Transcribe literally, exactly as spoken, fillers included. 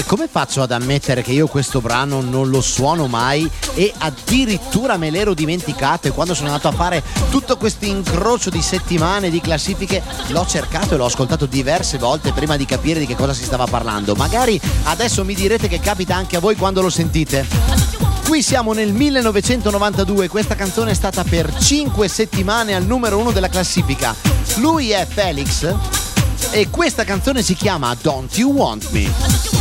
come faccio ad ammettere che io questo brano non lo suono mai e addirittura me l'ero dimenticato, e quando sono andato a fare tutto questo incrocio di settimane di classifiche l'ho cercato e l'ho ascoltato diverse volte prima di capire di che cosa si stava parlando. Magari adesso mi direte che capita anche a voi quando lo sentite. Qui siamo nel millenovecentonovantadue, questa canzone è stata per cinque settimane al numero uno della classifica. Lui è Felix e questa canzone si chiama Don't You Want Me.